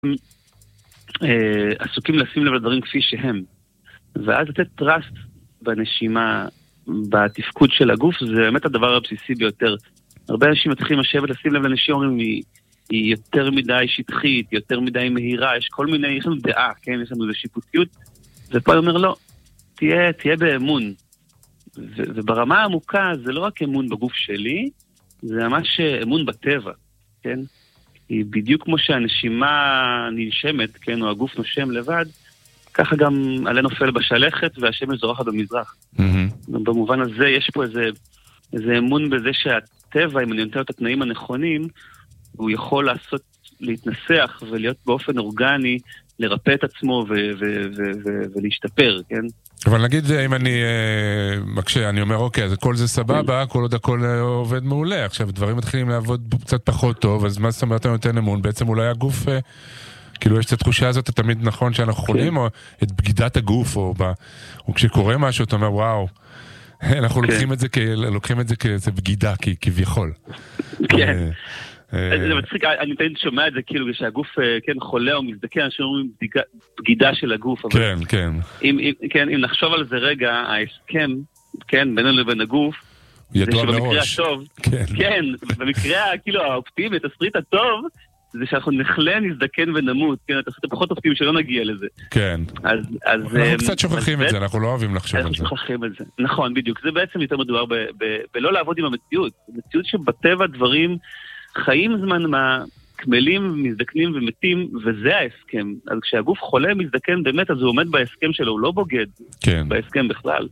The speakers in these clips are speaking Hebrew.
עסוקים לשים לב לדברים כפי שהם. ואז לתת טראסט בנשימה, בתפקוד של הגוף, זה באמת הדבר הבסיסי ביותר. הרבה אנשים מתחילים לשבת, לשים לב לנשימה, אומרים, היא יותר מדי שטחית, יותר מדי מהירה, יש כל מיני, יש לנו דעה, כן? יש לנו איזו שיפוטיות, ופה אומר, לא, תהיה באמון. וברמה העמוקה, זה לא רק אמון בגוף שלי, זה ממש אמון בטבע, כן? היא בדיוק כמו שהנשימה ננשמת, כן? או הגוף נושם לבד, ככה גם עלה נופל בשלכת, והשמש זורחת במזרח. במובן הזה יש פה איזה אמון בזה שהטבע, אם אני נותן את התנאים הנכונים, הוא יכול להתנסח ולהיות באופן אורגני, לרפא את עצמו ולהשתפר, כן? אבל נגיד, אם אני מקשה, אני אומר, אוקיי, אז כל זה סבבה, כל עוד הכל עובד מעולה, עכשיו דברים מתחילים לעבוד קצת פחות טוב, אז מה זאת אומרת אני נותן אמון? בעצם אולי הגוף, כאילו יש את התחושה הזאת, תמיד נכון שאנחנו חולים, או את בגידת הגוף, או כשקורה משהו, אתה אומר, וואו, אנחנו לוקחים את זה כאיזה בגידה, כביכול. כן. זה מצחיק, אני תמיד שומע את זה כאילו כשהגוף חולה או מזדקן, אנשים אומרים בגידה של הגוף. כן, כן. אם נחשוב על זה רגע, ההסכם, בינינו לבין הגוף, ידוע מראש. כן, במקרה כאילו האופטימי, התסריט הטוב, זה שאנחנו נחלה, נזדקן ונמות, כן, התסריט הפחות אופטימי שלא נגיע לזה. כן. אנחנו קצת שוכחים את זה, אנחנו לא אוהבים לחשוב על זה. אנחנו שוכחים את זה. נכון, בדיוק. זה בעצם יותר מדובר בלא לעבוד עם המציאות. המציאות שבטבע דברים חיים זמן מה, כמלים, מזדקנים ומתים, וזה ההסכם. אז כשהגוף חולה מזדקן באמת, אז הוא עומד בהסכם שלו, הוא לא בוגד בהסכם בכלל.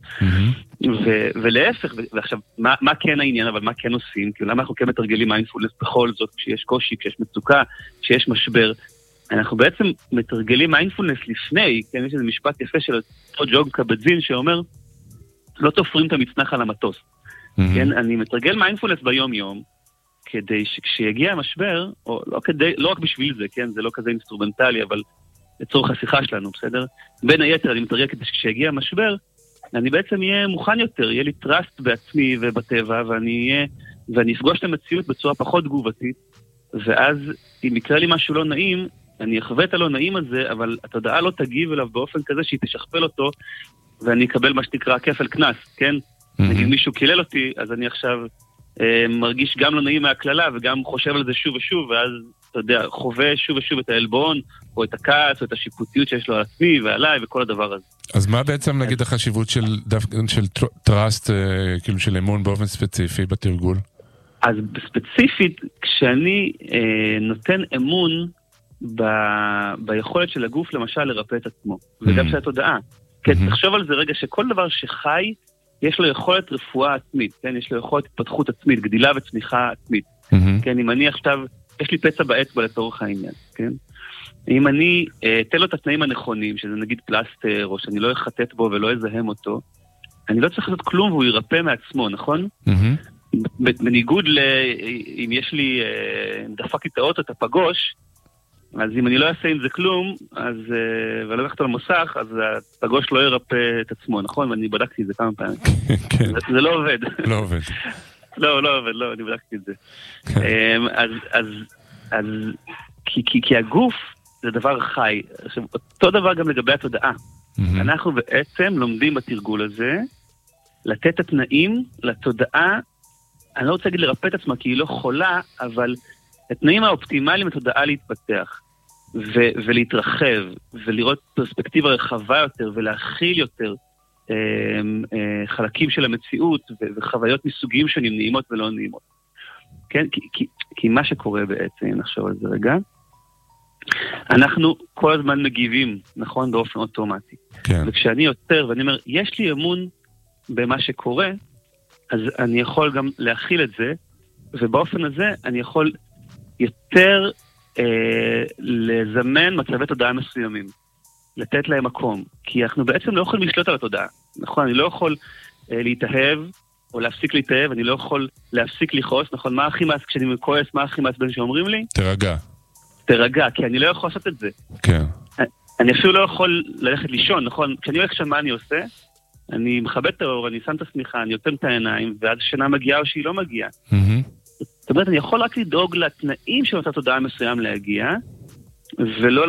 ולהפך, ועכשיו, מה כן העניין, אבל מה כן עושים? כאילו, למה אנחנו כן מתרגלים מיינדפולנס בכל זאת, כשיש קושי, כשיש מצוקה, כשיש משבר? אנחנו בעצם מתרגלים מיינדפולנס לפני, כן, יש איזה משפט יפה של אותו ג'ון קבטזין שאומר, לא תופרים את המצנח על המטוס. כן, אני מתרגל מיינדפולנס ביום-יום, כדי שכשיגיע המשבר, או לא רק בשביל זה, כן, זה לא כזה אינסטרומנטלי, אבל לצורך השיחה שלנו, בסדר? בין היתר, אני מתרגל כדי שכשיגיע המשבר, אני בעצם אהיה מוכן יותר, יהיה לי טראסט בעצמי ובטבע, ואני אפגוש את המציאות בצורה פחות תגובתית, ואז אם יקרה לי משהו לא נעים, אני אחווה את הלא נעים הזה, אבל התודעה לא תגיב אליו באופן כזה שהיא תשכפל אותו, ואני אקבל מה שתקרא כפל כנס, כן? נגיד מישהו קילל אותי, אז אני עכשיו מרגיש גם לא נעים מהכללה, וגם חושב על זה שוב ושוב, ואז, אתה יודע, חווה שוב ושוב את העלבון, או את הכעס, או את השיפוטיות שיש לו על עצמי ועליי, וכל הדבר הזה. אז מה בעצם נגיד החשיבות של טראסט, כאילו של אמון באופן ספציפי בתרגול? אז ספציפית, כשאני נותן אמון ביכולת של הגוף, למשל, לרפא את עצמו, וגם של התודעה. כי תחשוב על זה רגע, שכל דבר שחי, יש לו יכולת רפואה עצמית, כן? יש לו יכולת התפתחות עצמית, גדילה וצמיחה עצמית. כן? אם אני עכשיו, יש לי פצע באצבע לצורך העניין, כן? אם אני אתן לו את התנאים הנכונים, שזה נגיד פלסטר, או שאני לא אחטט בו ולא אזהם אותו, אני לא צריך לעשות כלום והוא ירפא מעצמו, נכון? בניגוד אם יש לי דפקתי את האוטו, את הפגוש, אז אם אני לא אעשה עם זה כלום, ולא לקחת על המוסך, אז הפגוש לא ירפא את עצמו, נכון? ואני בדקתי את זה כמה פעמים. זה לא עובד. לא עובד. לא עובד, אני בדקתי את זה. אז כי הגוף זה דבר חי. עכשיו, אותו דבר גם לגבי התודעה. אנחנו בעצם לומדים בתרגול הזה, לתת את התנאים לתודעה, אני לא רוצה להגיד לרפא את עצמה, כי היא לא חולה, אבל התנאים האופטימליים לתודעה להתפתח, ולהתרחב, ולראות פרספקטיבה רחבה יותר, ולהכיל יותר חלקים של המציאות, וחוויות מסוגים שונים, נעימות ולא נעימות. כן? כי מה שקורה בעצם, נחשוב על זה רגע, אנחנו כל הזמן מגיבים, נכון, באופן אוטומטי. כן. וכשאני יותר, ואני אומר, יש לי אמון במה שקורה, אז אני יכול גם להכיל את זה, ובאופן הזה אני יכול יותר לזמן מצבי תודעה מסוימים, לתת להם מקום, כי אנחנו בעצם לא יכולים לשלוט על התודעה, נכון? אני לא יכול להתאהב, או להפסיק להתאהב, אני לא יכול להפסיק לכעוס, נכון? מה הכי מעץ, כשאני מכועס, מה הכי מעץ בין שאומרים לי? תרגע, כי אני לא יכול לעשות את זה. כן. אני אפילו לא יכול ללכת לישון, נכון? כשאני הולך שם, מה אני עושה? אני מכבד את האור, אני שם את השמיכה, אני יוצם את העיניים, ואז השינה מגיעה או שהיא לא מגיעה. זאת אומרת, אני יכול רק לדאוג לתנאים של אותה תודעה מסוים להגיע, ולא